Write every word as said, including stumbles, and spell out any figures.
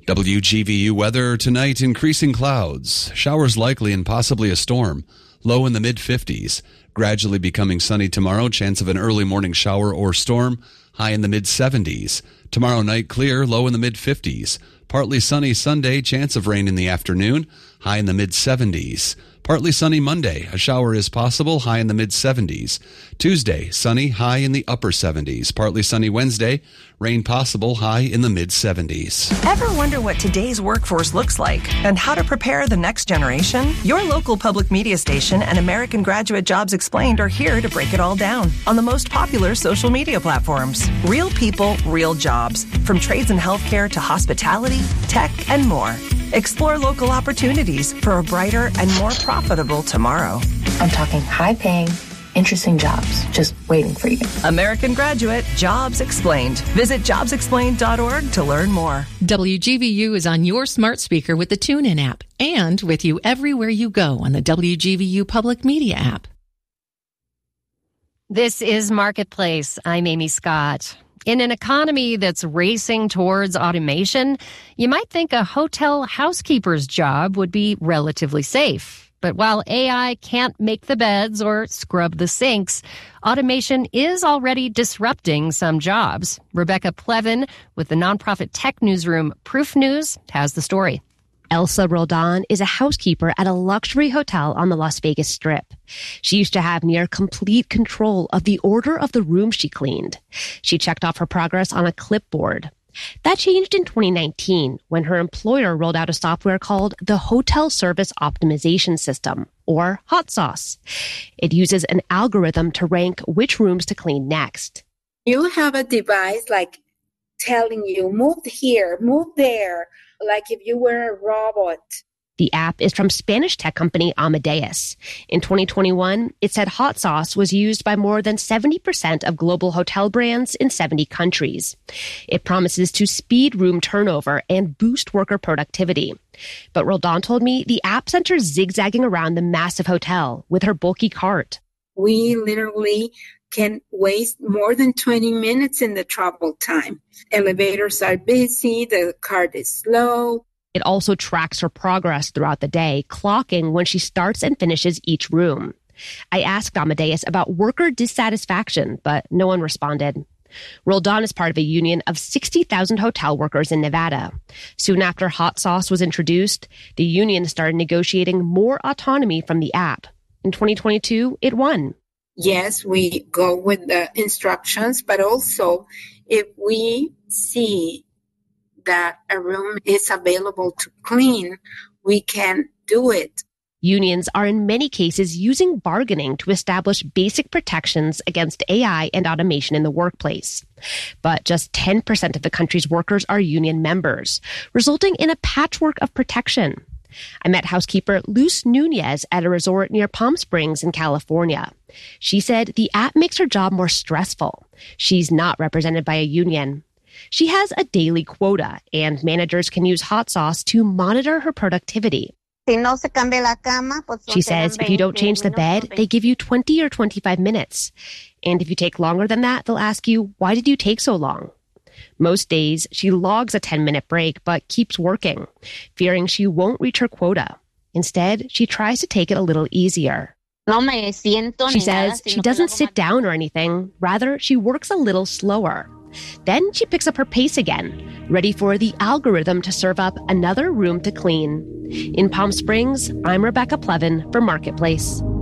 W G V U weather tonight, increasing clouds, showers likely and possibly a storm, low in the mid fifties. Gradually becoming sunny tomorrow, chance of an early morning shower or storm, high in the mid seventies. Tomorrow night clear, low in the mid fifties. Partly sunny Sunday, chance of rain in the afternoon, high in the mid seventies. Partly sunny Monday, a shower is possible, high in the mid seventies. Tuesday, sunny, high in the upper seventies. Partly sunny Wednesday, rain possible, high in the mid seventies. Ever wonder what today's workforce looks like and how to prepare the next generation? Your local public media station and American Graduate Jobs Explained are here to break it all down on the most popular social media platforms. Real people, real jobs, from trades and healthcare to hospitality, tech, and more. Explore local opportunities for a brighter and more profitable tomorrow. I'm talking high-paying, interesting jobs just waiting for you. American Graduate Jobs Explained. Visit jobs explained dot org to learn more. W G V U is on your smart speaker with the TuneIn app and with you everywhere you go on the W G V U Public Media app. This is Marketplace. I'm Amy Scott. In an economy that's racing towards automation, you might think a hotel housekeeper's job would be relatively safe. But while A I can't make the beds or scrub the sinks, automation is already disrupting some jobs. Rebecca Plevin with the nonprofit tech newsroom Proof News has the story. Elsa Roldan is a housekeeper at a luxury hotel on the Las Vegas Strip. She used to have near complete control of the order of the room she cleaned. She checked off her progress on a clipboard. That changed in twenty nineteen when her employer rolled out a software called the Hotel Service Optimization System, or Hot Sauce. It uses an algorithm to rank which rooms to clean next. You have a device like telling you, move here, move there, like if you were a robot. The app is from Spanish tech company Amadeus. In twenty twenty-one, it said Hot Sauce was used by more than seventy percent of global hotel brands in seventy countries. It promises to speed room turnover and boost worker productivity. But Roldan told me the app sent her zigzagging around the massive hotel with her bulky cart. We literally can waste more than twenty minutes in the travel time. Elevators are busy, the cart is slow. It also tracks her progress throughout the day, clocking when she starts and finishes each room. I asked Amadeus about worker dissatisfaction, but no one responded. Roldan is part of a union of sixty thousand hotel workers in Nevada. Soon after Hot Sauce was introduced, the union started negotiating more autonomy from the app. In twenty twenty-two, it won. Yes, we go with the instructions, but also if we see that a room is available to clean, we can do it. Unions are in many cases using bargaining to establish basic protections against A I and automation in the workplace. But just ten percent of the country's workers are union members, resulting in a patchwork of protection. I met housekeeper Luz Nunez at a resort near Palm Springs in California. She said the app makes her job more stressful. She's not represented by a union. She has a daily quota, and managers can use Hot Sauce to monitor her productivity. She says if you don't change the bed, they give you twenty or twenty-five minutes. And if you take longer than that, they'll ask you, why did you take so long? Most days, she logs a ten-minute break, but keeps working, fearing she won't reach her quota. Instead, she tries to take it a little easier. She says she doesn't sit down or anything. Rather, she works a little slower. Then she picks up her pace again, ready for the algorithm to serve up another room to clean. In Palm Springs, I'm Rebecca Plevin for Marketplace.